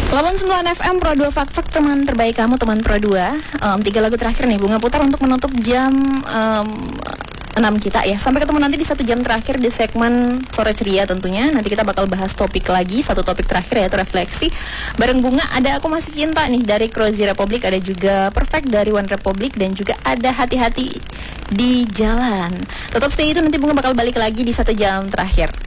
89 FM Pro 2 Fak teman terbaik kamu, teman Pro 2. 3 lagu terakhir nih Bunga putar untuk menutup jam 6 kita ya. Sampai ketemu nanti di 1 jam terakhir di segmen Sore Ceria tentunya. Nanti kita bakal bahas topik lagi, satu topik terakhir yaitu refleksi. Bareng Bunga ada Aku Masih Cinta nih dari Crazy Republic, ada juga Perfect dari One Republic, dan juga ada Hati-Hati di Jalan. Tetap stay itu, nanti Bunga bakal balik lagi di 1 jam terakhir.